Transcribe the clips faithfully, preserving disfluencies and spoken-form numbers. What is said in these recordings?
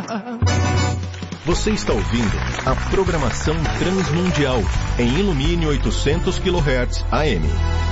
Você está ouvindo a programação Transmundial em Ilumine oitocentos quilohertz A M.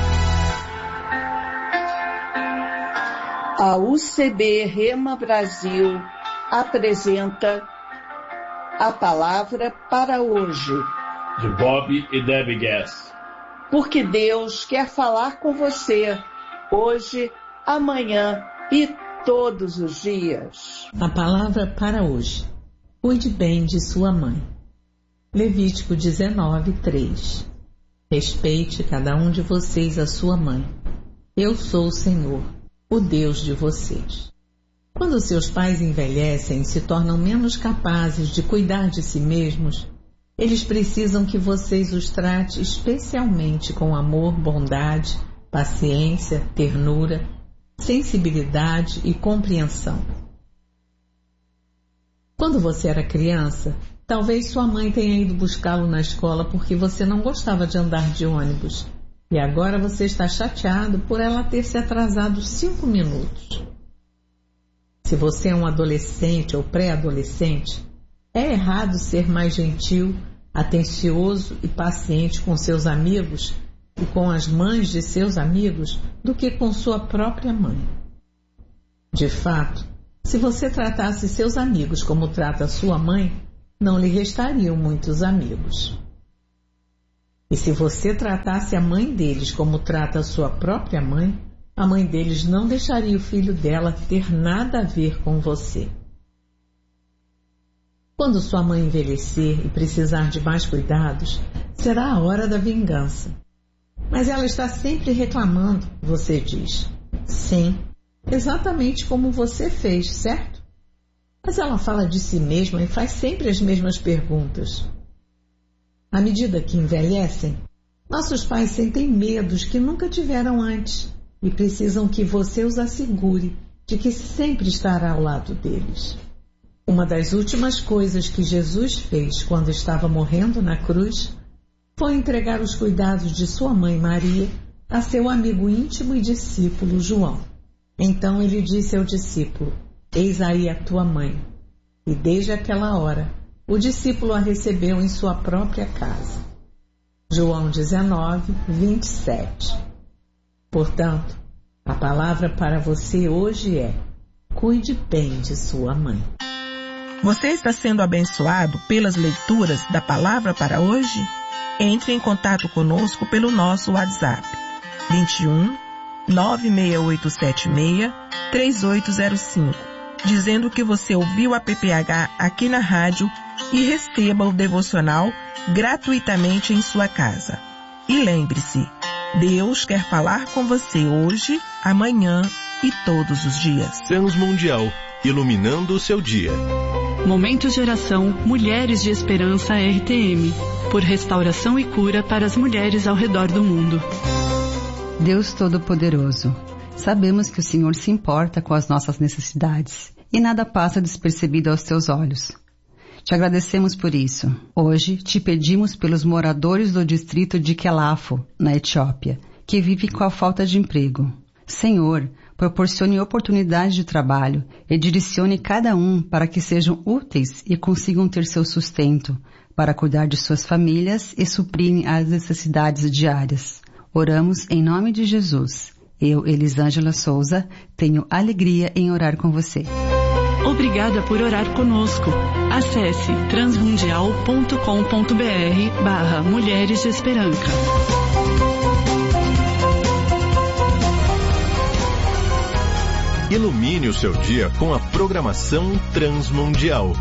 A U C B Rema Brasil apresenta a palavra para hoje. De Bob e Debbie Gass. Porque Deus quer falar com você hoje, amanhã e todos os dias. A palavra para hoje. Cuide bem de sua mãe. Levítico dezenove, três. Respeite cada um de vocês a sua mãe. Eu sou o Senhor, o Deus de vocês. Quando seus pais envelhecem e se tornam menos capazes de cuidar de si mesmos, eles precisam que vocês os trate especialmente com amor, bondade, paciência, ternura, sensibilidade e compreensão. Quando você era criança, talvez sua mãe tenha ido buscá-lo na escola porque você não gostava de andar de ônibus. E agora você está chateado por ela ter se atrasado cinco minutos. Se você é um adolescente ou pré-adolescente, é errado ser mais gentil, atencioso e paciente com seus amigos e com as mães de seus amigos do que com sua própria mãe. De fato, se você tratasse seus amigos como trata sua mãe, não lhe restariam muitos amigos. E se você tratasse a mãe deles como trata a sua própria mãe, a mãe deles não deixaria o filho dela ter nada a ver com você. Quando sua mãe envelhecer e precisar de mais cuidados, será a hora da vingança. Mas ela está sempre reclamando, você diz. Sim, exatamente como você fez, certo? Mas ela fala de si mesma e faz sempre as mesmas perguntas. À medida que envelhecem, nossos pais sentem medos que nunca tiveram antes e precisam que você os assegure de que sempre estará ao lado deles. Uma das últimas coisas que Jesus fez quando estava morrendo na cruz foi entregar os cuidados de sua mãe Maria a seu amigo íntimo e discípulo João. Então ele disse ao discípulo: eis aí a tua mãe. E desde aquela hora, o discípulo a recebeu em sua própria casa. João dezenove, vinte e sete. Portanto, a palavra para você hoje é: cuide bem de sua mãe. Você está sendo abençoado pelas leituras da palavra para hoje? Entre em contato conosco pelo nosso WhatsApp vinte e um, nove seis oito sete seis, três oito zero cinco, dizendo que você ouviu a P P H aqui na rádio e receba o devocional gratuitamente em sua casa. E lembre-se, Deus quer falar com você hoje, amanhã e todos os dias. Transmundial, iluminando o seu dia. Momento de oração Mulheres de Esperança R T M, por restauração e cura para as mulheres ao redor do mundo. Deus Todo-Poderoso, sabemos que o Senhor se importa com as nossas necessidades e nada passa despercebido aos teus olhos. Te agradecemos por isso. Hoje te pedimos pelos moradores do distrito de Quelafo, na Etiópia, que vivem com a falta de emprego. Senhor, proporcione oportunidades de trabalho e direcione cada um para que sejam úteis e consigam ter seu sustento, para cuidar de suas famílias e suprirem as necessidades diárias. Oramos em nome de Jesus. Eu, Elisângela Souza, tenho alegria em orar com você. Obrigada por orar conosco. Acesse transmundial ponto com ponto br barra Mulheres de Esperança. Ilumine o seu dia com a programação Transmundial.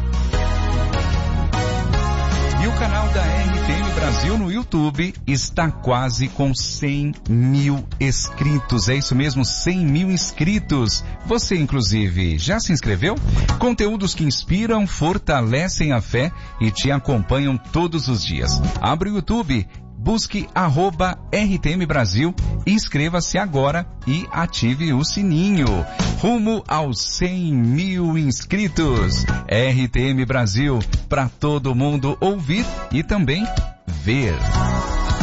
E o canal da R T M Brasil no YouTube está quase com cem mil inscritos. É isso mesmo, cem mil inscritos. Você, inclusive, já se inscreveu? Conteúdos que inspiram, fortalecem a fé e te acompanham todos os dias. Abre o YouTube, busque arroba R T M Brasil, inscreva-se agora e ative o sininho. Rumo aos cem mil inscritos. R T M Brasil, para todo mundo ouvir e também ver.